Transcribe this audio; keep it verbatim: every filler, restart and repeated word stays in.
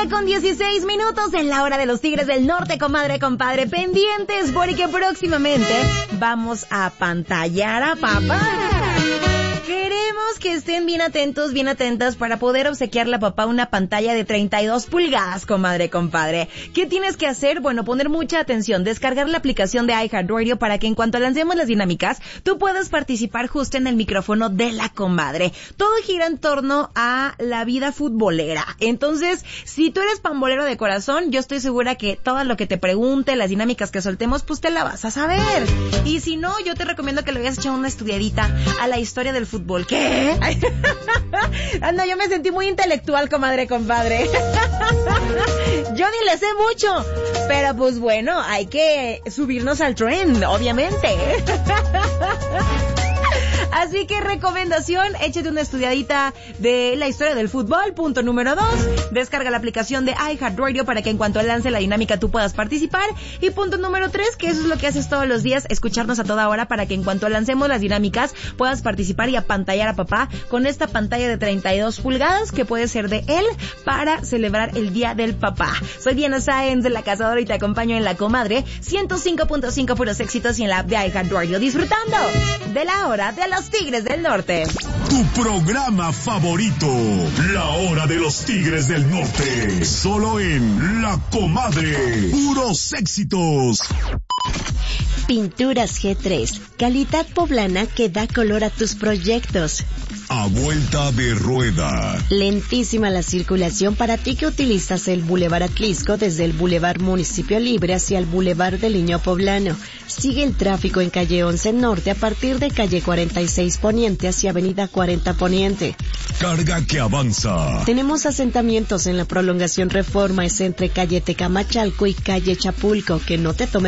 día con dieciséis minutos en la hora de los Tigres del Norte, comadre, compadre. Pendientes porque próximamente vamos a pantallar a papá. Queremos que estén bien atentos, bien atentas para poder obsequiarle a papá una pantalla de treinta y dos pulgadas, comadre, compadre. ¿Qué tienes que hacer? Bueno, poner mucha atención, descargar la aplicación de iHeartRadio para que en cuanto lancemos las dinámicas, tú puedas participar justo en el micrófono de la comadre. Todo gira en torno a la vida futbolera. Entonces, si tú eres pambolero de corazón, yo estoy segura que todo lo que te pregunte, las dinámicas que soltemos, pues te la vas a saber. Y si no, yo te recomiendo que le vayas a echar una estudiadita a la historia del fútbol. ¿Qué? Ah, no, yo me sentí muy intelectual, comadre, compadre. Yo ni le sé mucho, pero pues bueno, hay que subirnos al tren, obviamente. Así que recomendación, échate una estudiadita de la historia del fútbol. Punto número dos, descarga la aplicación de iHeartRadio para que en cuanto lance la dinámica tú puedas participar. Y punto número tres, que eso es lo que haces todos los días, escucharnos a toda hora para que en cuanto lancemos las dinámicas puedas participar y apantallar a papá con esta pantalla de treinta y dos pulgadas que puede ser de él para celebrar el Día del Papá. Soy Diana Sáenz de La Cazadora y te acompaño en La Comadre ciento cinco punto cinco, puros éxitos, y en la app de iHeartRadio, disfrutando de la hora de los Tigres del Norte. Tu programa favorito, la hora de los Tigres del Norte, solo en La Comadre, puros éxitos. Pinturas G tres, calidad poblana que da color a tus proyectos. A vuelta de rueda. Lentísima la circulación para ti que utilizas el Boulevard Atlisco desde el Boulevard Municipio Libre hacia el Boulevard del Niño Poblano. Sigue el tráfico en calle once Norte a partir de calle cuarenta y seis Poniente hacia avenida cuarenta Poniente. Carga que avanza. Tenemos asentamientos en la prolongación Reforma, es entre calle Tecamachalco y calle Chapulco, que no te tome